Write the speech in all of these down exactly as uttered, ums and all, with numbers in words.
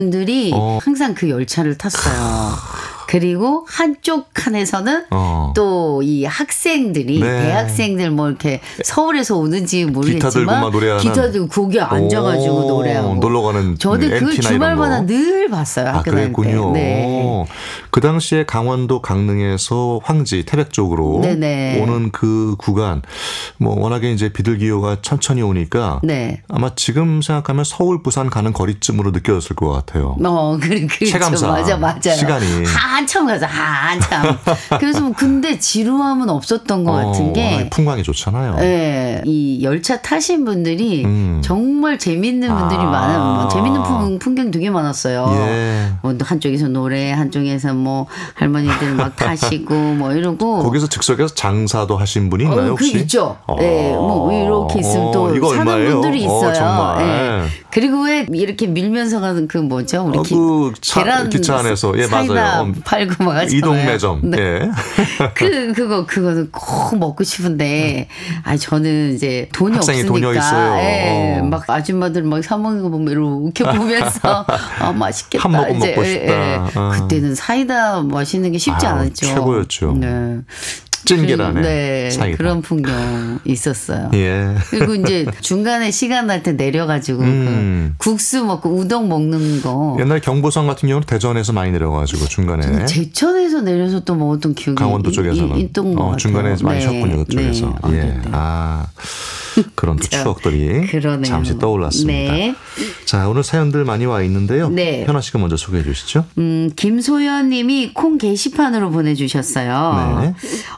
분들이 어. 항상 그 열차를 탔어요. 그리고 한쪽 칸에서는 어. 또 이 학생들이 네. 대학생들 뭐 이렇게 서울에서 오는지 기타 들고 모르겠지만 막 노래하는. 기타 들고 거기 앉아가지고 오, 노래하고 놀러 가는 저는 그 엠티나 주말마다 이런 거. 늘 봤어요. 아, 학교 다닐 때. 그랬군요. 네. 그 당시에 강원도 강릉에서 황지 태백 쪽으로 네네. 오는 그 구간 뭐 워낙에 이제 비둘기호가 천천히 오니까 네. 아마 지금 생각하면 서울 부산 가는 거리쯤으로 느껴졌을 것 같아요. 어, 그래, 그렇죠. 체감상 맞아, 맞아요. 시간이. 한참 가서 한참. 그래서 뭐 근데 지루함은 없었던 것 같은 어, 게. 워낙에 풍광이 좋잖아요. 네, 이 열차 타신 분들이 음. 정말 재밌는 분들이 아. 많아요. 뭐 재밌는 풍, 풍경 되게 많았어요. 예. 뭐 한쪽에서 노래, 한쪽에서 뭐 할머니들 막 타시고 뭐 이러고. 거기서 즉석에서 장사도 하신 분이 있나요, 어, 그 혹시? 있죠. 어. 네, 뭐 이렇게 있으면 또 어, 이거 사는 얼마예요? 분들이 어, 있어요. 정말. 네. 그리고 왜 이렇게 밀면서 가는 그 뭐죠? 우리 어, 기, 그 차, 계란 기차 안에서 예 사이다 맞아요. 어, 팔고 막 하잖아요. 이동 매점. 네. 예. 그 그거 그거는 꼭 먹고 싶은데 아 저는 이제 돈이 학생이 없으니까 돈이 있어요. 예, 어. 막 아줌마들 막 사 먹는 거 보면 이렇게 보면서 아 맛있겠다. 한 모금 이제, 먹고 싶다. 예, 예. 어. 그때는 사이다 마시는 게 쉽지 아유, 않았죠. 최고였죠. 네. 찐 계란에 네, 사이다. 그런 풍경 있었어요. 예. 그리고 이제 중간에 시간 날 때 내려가지고 음. 그 국수 먹고 우동 먹는 거. 옛날 경보선 같은 경우는 대전에서 많이 내려가지고 중간에 제천에서 내려서 또 먹었던 기억이 강원도 있- 쪽에서는 있- 있던 것 어, 같아요. 중간에 많이 네, 쉬었군요 그쪽에서. 네, 예. 어릴 때. 아 그런 또 추억들이 그러네요. 잠시 떠올랐습니다. 네. 자 오늘 사연들 많이 와 있는데요. 네. 현아 씨가 먼저 소개해 주시죠. 음, 김소연님이 콩 게시판으로 보내주셨어요. 네.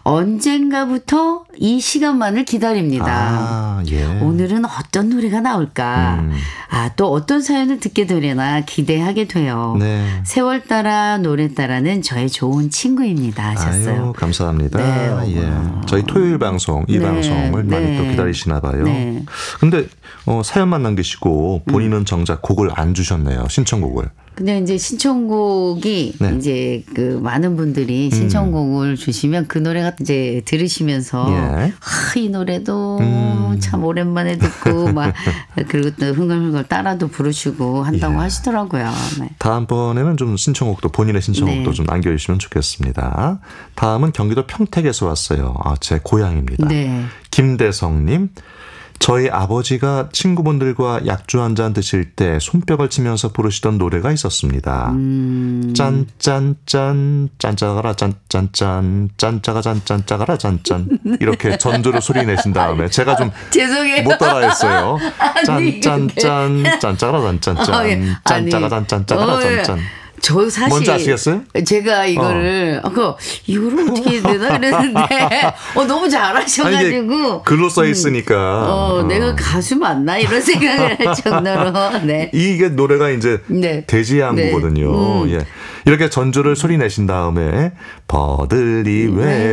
언젠가부터 이 시간만을 기다립니다. 아 예. 오늘은 어떤 노래가 나올까? 음. 아, 또 어떤 사연을 듣게 되려나 기대하게 돼요. 네. 세월 따라 노래 따라는 저의 좋은 친구입니다 하셨어요. 아유, 감사합니다. 네. 예. 저희 토요일 방송, 이 네. 방송을 많이 네. 또 기다리시나 봐요. 네. 근데 어, 사연만 남기시고 본인은 정작 곡을 안 주셨네요. 신청곡을. 근데 이제 신청곡이 네. 이제 그 많은 분들이 신청곡을 주시면 그 노래가 이제 들으시면서 예. 아, 이 노래도 음. 참 오랜만에 듣고 막 그리고 또 흥얼흥얼 따라도 부르시고 한다고 예. 하시더라고요. 네. 다음번에는 좀 신청곡도 본인의 신청곡도 네. 좀 남겨주시면 좋겠습니다. 다음은 경기도 평택에서 왔어요. 아, 제 고향입니다. 네. 김대성님. 저희 아버지가 친구분들과 약주 한잔 드실 때 손뼉을 치면서 부르시던 노래가 있었습니다. 음. 짠짠짠 짠짜가라 짠짠짠 짠짜가 짠짠짜가라 짠짠 이렇게 전주로 소리 내신 다음에 제가 좀 죄송해요. 못 따라했어요. 아니, 짠짠짠 짠짜가라 짠짠짠 아, 예. 아니, 짠짜가 짠짠짜가라 어, 예. 짠짠. 저 사실 뭔지 아시겠어요? 제가 이거를 아까 이거를 어떻게 해야 되나 그랬는데 어 너무 잘하셔가지고 아니, 이게 글로 써 있으니까 어, 어. 내가 가수 맞나 이런 생각을 할 정도로 네. 이게 노래가 이제 네. 대지양구거든요. 네. 음. 예. 이렇게 전주를 소리 내신 다음에 버들이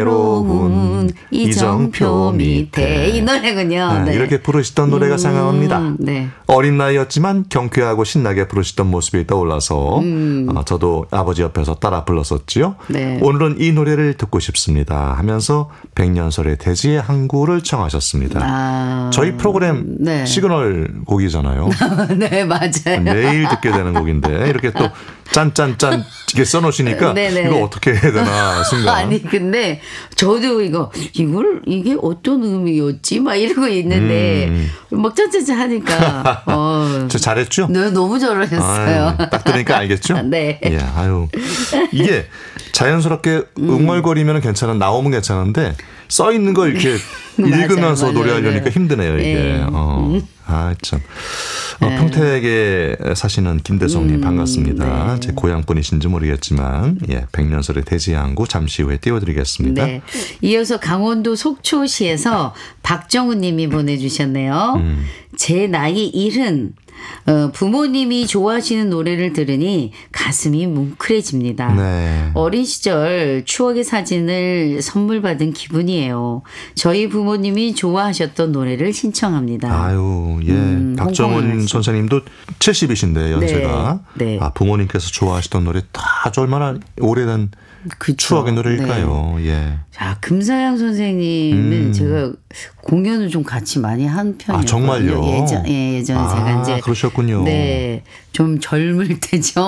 외로운 이정표 밑에 이 노래군요. 네, 네. 이렇게 부르시던 노래가 음, 생각납니다. 네. 어린 나이였지만 경쾌하고 신나게 부르시던 모습이 떠올라서 음. 어, 저도 아버지 옆에서 따라 불렀었지요. 네. 오늘은 이 노래를 듣고 싶습니다 하면서 백년설의 대지의 항구를 청하셨습니다. 아, 저희 프로그램 네. 시그널 곡이잖아요. 네 맞아요. 매일 듣게 되는 곡인데 이렇게 또 짠짠짠 이렇게 써놓으시니까 네네. 이거 어떻게 해야 되나 순간. 아니 근데 저도 이거 이걸 이게 어떤 의미였지 막 이러고 있는데 음. 막 짠짠짠 하니까 어, 저 잘했죠? 네, 너무 잘하셨어요. 아유, 딱 들으니까 알겠죠? 네. 예, 아유 이게 자연스럽게 응얼거리면 괜찮은 나오면 괜찮은데 써 있는 걸 이렇게 맞아요, 읽으면서 맞아요. 노래하려니까 네. 힘드네요 이게. 네. 어. 아 참. 어, 네. 평택에 사시는 김대성님 음, 반갑습니다. 네. 제 고향 분이신지 모르겠지만 예, 백년설의 대지양구 잠시 후에 띄워드리겠습니다. 네. 이어서 강원도 속초시에서 박정우 님이 보내주셨네요. 음. 제 나이 일흔. 어, 부모님이 좋아하시는 노래를 들으니 가슴이 뭉클해집니다. 네. 어린 시절 추억의 사진을 선물 받은 기분이에요. 저희 부모님이 좋아하셨던 노래를 신청합니다. 아유, 예. 음, 박정훈 홍콩을 선생님도 칠십이신데 연세가. 네, 네. 아, 부모님께서 좋아하시던 노래 다 아주 얼마나 오래된 그쵸. 추억의 노래일까요? 네. 예. 자, 금사양 선생님은 음. 제가 공연을 좀 같이 많이 한 편이에요. 아, 정말요? 예전, 예, 예전에 아, 제가 이제 그러셨군요. 네, 좀 젊을 때죠.